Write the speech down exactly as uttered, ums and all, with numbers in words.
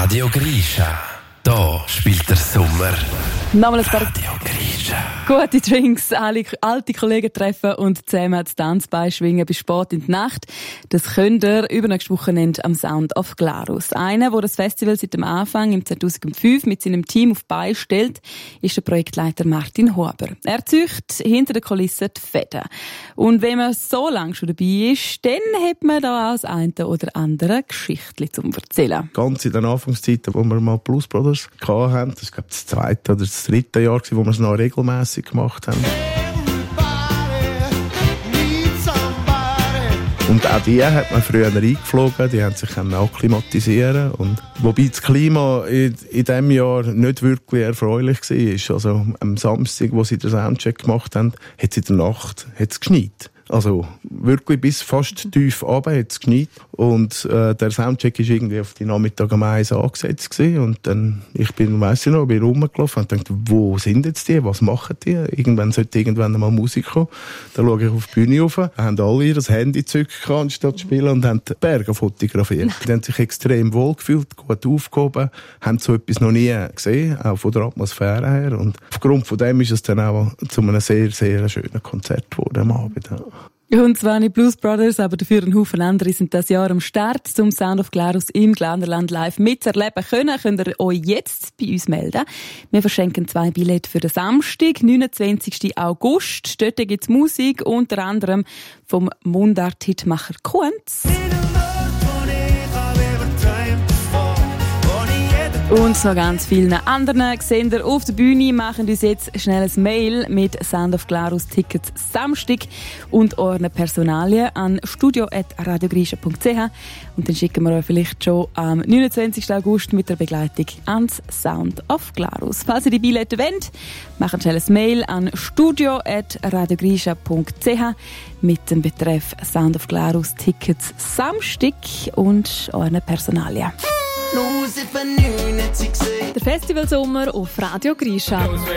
Radio Grisha. Da spielt der Sommer. Nochmal ein paar Radio Grisha. gute Drinks, alle alte Kollegen treffen und zusammen das Tanzbein schwingen bis spät in die Nacht. Das könnt ihr übernächstes Wochenende am Sound of Glarus. Einer, der das Festival seit dem Anfang im zweitausendfünf mit seinem Team auf die Beine stellt, ist der Projektleiter Martin Huber. Er zücht hinter den Kulissen die Fäden. Und wenn man so lange schon dabei ist, dann hat man da auch das eine oder andere Geschichtchen zum Erzählen. Ganz in den Anfangszeiten, wo wir mal Blues Brothers hatten, das war das zweite oder das dritte Jahr, wo wir es noch regelmässig gemacht haben. Und auch die hat man früher eingeflogen, die haben sich akklimatisieren und wobei das Klima in, in diesem Jahr nicht wirklich erfreulich war. Also am Samstag, wo sie den Soundcheck gemacht haben, hat es in der Nacht hat's geschneit. Also wirklich bis fast tief runter hat es geschneit. Und äh, der Soundcheck war irgendwie auf die Nachmittag um eins angesetzt gewesen. Und dann, ich bin, weiss ich noch, bin rumgelaufen und dachte, wo sind jetzt die, was machen die? Irgendwann sollte irgendwann mal Musik kommen. Dann schaue ich auf die Bühne rauf, haben alle ihr Handy gezückt, anstatt zu spielen, und haben die Berge fotografiert. Die haben sich extrem wohl gefühlt, gut aufgehoben, haben so etwas noch nie gesehen, auch von der Atmosphäre her. Und aufgrund von dem ist es dann auch zu einem sehr, sehr schönen Konzert geworden am Abend. Und zwar nicht Blues Brothers, aber dafür ein Haufen andere sind das Jahr am Start, zum Sound of Glarus im Glarnerland live mitzuerleben können. Könnt ihr euch jetzt bei uns melden. Wir verschenken zwei Billette für den Samstag, neunundzwanzigsten August. Dort gibt es Musik, unter anderem vom Mundart-Hitmacher Kunz. Und noch ganz vielen anderen sehen ihr auf der Bühne. Machen uns jetzt schnell ein Mail mit Sound of Glarus Tickets Samstag und euren Personalien an studio at radiogrisha punkt c h und dann schicken wir euch vielleicht schon am neunundzwanzigsten August mit der Begleitung ans Sound of Glarus. Falls ihr die Billette wollt, macht schnell ein Mail an studio at radiogrisha punkt c h mit dem Betreff Sound of Glarus Tickets Samstag und euren Personalien. Der Festivalsommer auf Radio Grisha.